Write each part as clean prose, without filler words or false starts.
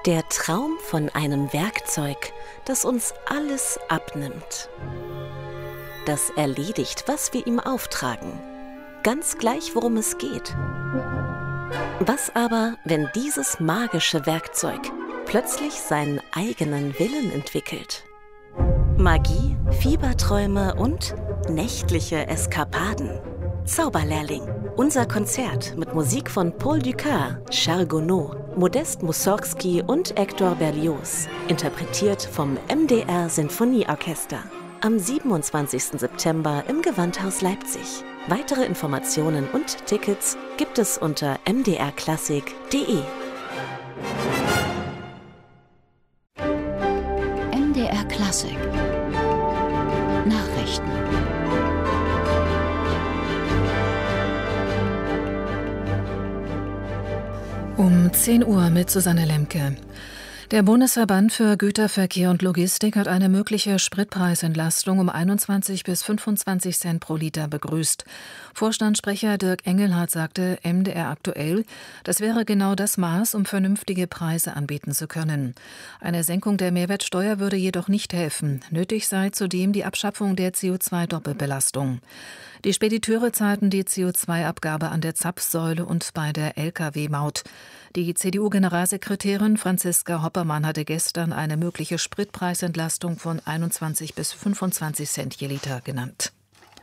Der Traum von einem Werkzeug, das uns alles abnimmt. Das erledigt, was wir ihm auftragen. Ganz gleich, worum es geht. Was aber, wenn dieses magische Werkzeug plötzlich seinen eigenen Willen entwickelt? Magie, Fieberträume und nächtliche Eskapaden. Zauberlehrling. Unser Konzert mit Musik von Paul Dukas, Charles Gounod, Modest Mussorgsky und Hector Berlioz. Interpretiert vom MDR Sinfonieorchester. Am 27. September im Gewandhaus Leipzig. Weitere Informationen und Tickets gibt es unter mdrklassik.de. MDR Klassik Nachrichten. Um 10 Uhr mit Susanne Lemke. Der Bundesverband für Güterverkehr und Logistik hat eine mögliche Spritpreisentlastung um 21 bis 25 Cent pro Liter begrüßt. Vorstandssprecher Dirk Engelhardt sagte MDR aktuell, das wäre genau das Maß, um vernünftige Preise anbieten zu können. Eine Senkung der Mehrwertsteuer würde jedoch nicht helfen. Nötig sei zudem die Abschaffung der CO2-Doppelbelastung. Die Spediteure zahlten die CO2-Abgabe an der Zapfsäule und bei der Lkw-Maut. Die CDU-Generalsekretärin Franziska Hoppermann hatte gestern eine mögliche Spritpreisentlastung von 21 bis 25 Cent je Liter genannt.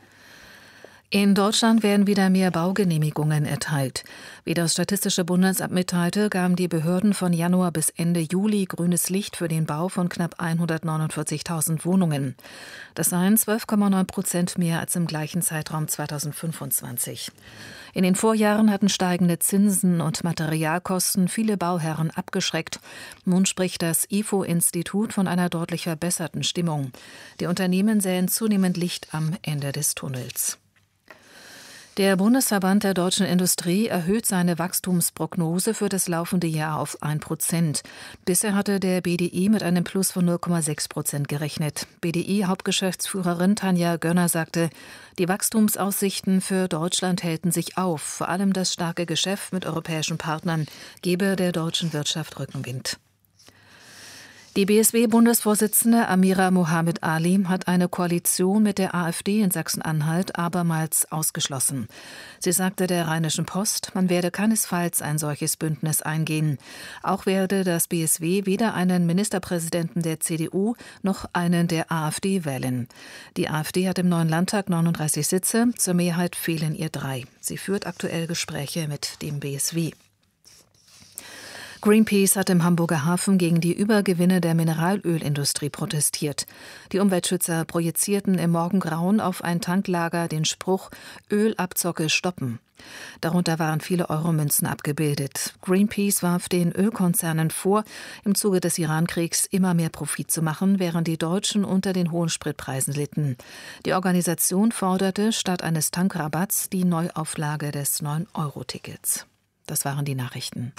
In Deutschland werden wieder mehr Baugenehmigungen erteilt. Wie das Statistische Bundesamt mitteilte, gaben die Behörden von Januar bis Ende Juli grünes Licht für den Bau von knapp 149.000 Wohnungen. Das seien 12,9% mehr als im gleichen Zeitraum 2025. In den Vorjahren hatten steigende Zinsen und Materialkosten viele Bauherren abgeschreckt. Nun spricht das IFO-Institut von einer deutlich verbesserten Stimmung. Die Unternehmen sähen zunehmend Licht am Ende des Tunnels. Der Bundesverband der deutschen Industrie erhöht seine Wachstumsprognose für das laufende Jahr auf 1%. Bisher hatte der BDI mit einem Plus von 0,6% gerechnet. BDI-Hauptgeschäftsführerin Tanja Gönner sagte, die Wachstumsaussichten für Deutschland hellten sich auf. Vor allem das starke Geschäft mit europäischen Partnern gebe der deutschen Wirtschaft Rückenwind. Die BSW-Bundesvorsitzende Amira Mohamed Ali hat eine Koalition mit der AfD in Sachsen-Anhalt abermals ausgeschlossen. Sie sagte der Rheinischen Post, man werde keinesfalls ein solches Bündnis eingehen. Auch werde das BSW weder einen Ministerpräsidenten der CDU noch einen der AfD wählen. Die AfD hat im neuen Landtag 39 Sitze, zur Mehrheit fehlen ihr 3. Sie führt aktuell Gespräche mit dem BSW. Greenpeace hat im Hamburger Hafen gegen die Übergewinne der Mineralölindustrie protestiert. Die Umweltschützer projizierten im Morgengrauen auf ein Tanklager den Spruch »Ölabzocke stoppen«. Darunter waren viele Euromünzen abgebildet. Greenpeace warf den Ölkonzernen vor, im Zuge des Irankriegs immer mehr Profit zu machen, während die Deutschen unter den hohen Spritpreisen litten. Die Organisation forderte statt eines Tankrabatts die Neuauflage des 9-Euro-Tickets. Das waren die Nachrichten.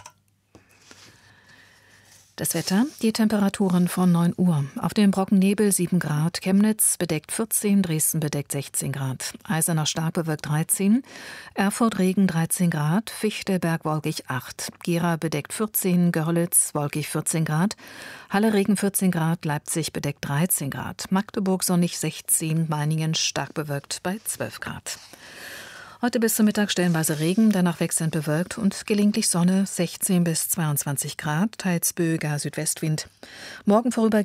Das Wetter, die Temperaturen von 9 Uhr. Auf dem Brocken Nebel 7 Grad, Chemnitz bedeckt 14, Dresden bedeckt 16 Grad, Eisenach stark bewölkt 13, Erfurt Regen 13 Grad, Fichtelberg wolkig 8, Gera bedeckt 14, Görlitz wolkig 14 Grad, Halle Regen 14 Grad, Leipzig bedeckt 13 Grad, Magdeburg sonnig 16, Meiningen stark bewölkt bei 12 Grad. Heute bis zum Mittag stellenweise Regen, danach wechselnd bewölkt und gelegentlich Sonne, 16 bis 22 Grad, teils böiger Südwestwind. Morgen vorübergehend